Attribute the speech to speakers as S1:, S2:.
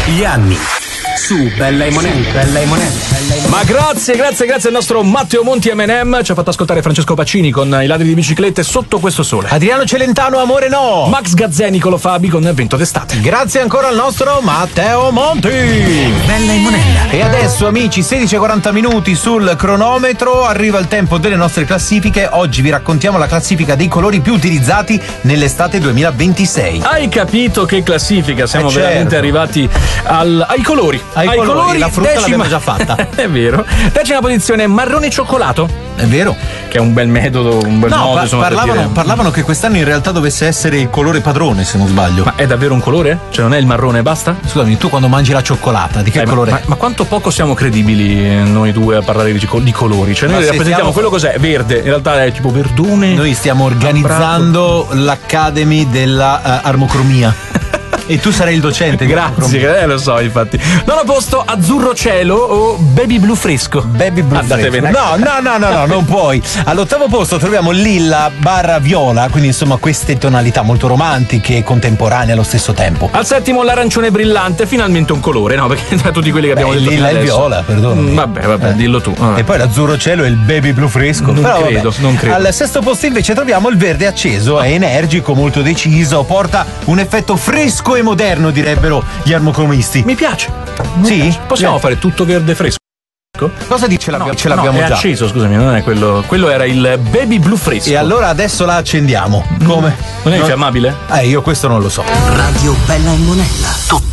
S1: Gli anni su Bella e Monella.
S2: Ma grazie al nostro Matteo Monti M&M, ci ha fatto ascoltare Francesco Pacini con I ladri di biciclette sotto questo sole.
S3: Adriano Celentano, Amore no.
S2: Max Gazzè, Nicolo Fabi con Vento d'estate.
S3: Grazie ancora al nostro Matteo Monti.
S1: Bella e Monella.
S3: E adesso, amici, 16:40 minuti sul cronometro, arriva il tempo delle nostre classifiche. Oggi vi raccontiamo la classifica dei colori più utilizzati nell'estate 2026.
S2: Hai capito che classifica? Siamo veramente arrivati ai colori.
S3: Ai colori, la frutta l'abbiamo già fatta.
S2: È vero. Decima posizione, marrone cioccolato.
S3: È vero.
S2: Che è un bel metodo, un bel modo. Insomma,
S3: parlavano che quest'anno in realtà dovesse essere il colore padrone, se non sbaglio.
S2: Ma è davvero un colore? Cioè non è il marrone e basta?
S3: Scusami, tu quando mangi la cioccolata, di che colore è?
S2: Ma quanto poco siamo credibili noi due a parlare di colori? Cioè noi rappresentiamo quello cos'è? Verde, in realtà è tipo verdone.
S3: Noi stiamo organizzando l'Academy della armocromia. E tu sarai il docente.
S2: Grazie, lo so, infatti. Nono posto, azzurro cielo o baby blu fresco.
S3: Baby blu fresco. No, non puoi. All'ottavo posto troviamo lilla / viola, quindi insomma queste tonalità molto romantiche e contemporanee allo stesso tempo.
S2: Al settimo l'arancione brillante, finalmente un colore, no? Perché tra tutti quelli che abbiamo detto
S3: lilla e viola, perdonami.
S2: Vabbè, dillo tu.
S3: E poi l'azzurro cielo e il baby blu fresco.
S2: Non credo.
S3: Al sesto posto invece troviamo il verde acceso, è energico, molto deciso, porta un effetto fresco e moderno, direbbero gli armocromisti.
S2: Mi piace.
S3: Sì?
S2: Possiamo fare tutto verde fresco?
S3: Cosa dice? Ce l'abbiamo
S2: è
S3: già.
S2: Acceso, scusami, non è quello. Quello era il baby blu fresco.
S3: E allora adesso la accendiamo. Come?
S2: Non è infiammabile?
S3: Io questo non lo so.
S1: Radio Bella e Monella.